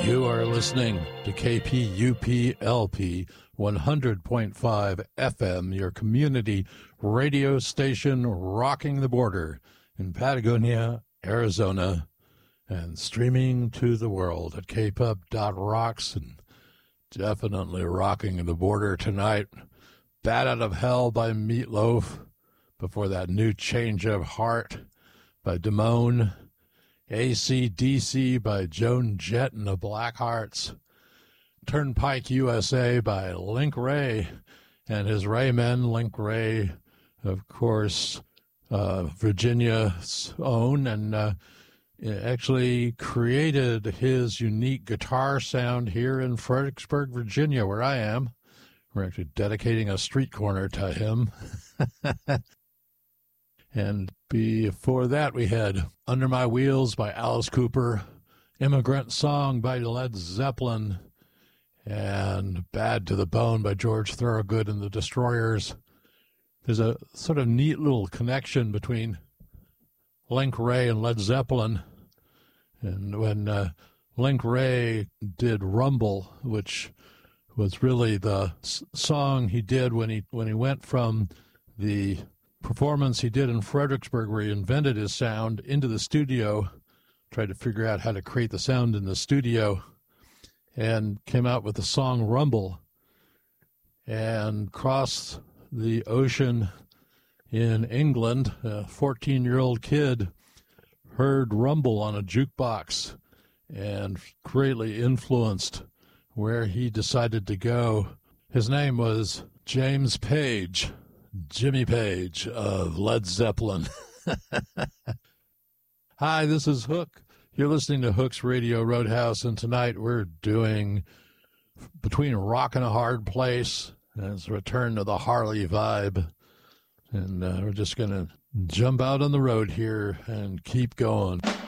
You are listening to KPUP-LP 100.5 FM, your community radio station rocking the border in Patagonia, Arizona, and streaming to the world at kpub.rocks, and definitely rocking the border tonight. Bat Out of Hell by Meatloaf, before that New Change of Heart by Damone, AC/DC by Joan Jett and the Blackhearts, Turnpike USA by Link Wray and his Ray Men. Link Wray, of course, Virginia's own, and actually created his unique guitar sound here in Fredericksburg, Virginia, where I am. We're actually dedicating a street corner to him. And before that, we had Under My Wheels by Alice Cooper, Immigrant Song by Led Zeppelin, and Bad to the Bone by George Thorogood and the Destroyers. There's a sort of neat little connection between Link Wray and Led Zeppelin. And when Link Wray did Rumble, which was really the song he did when he went from the performance he did in Fredericksburg, where he invented his sound, into the studio, tried to figure out how to create the sound in the studio, and came out with the song Rumble, and crossed the ocean in England. A 14-year-old kid heard Rumble on a jukebox and greatly influenced where he decided to go. His name was James Page, Jimmy Page of Led Zeppelin. Hi, this is Hook. You're listening to Hook's Radio Roadhouse, and tonight we're doing Between Rock and a Hard Place, and it's a return to the Harley vibe. And we're just going to jump out on the road here and keep going.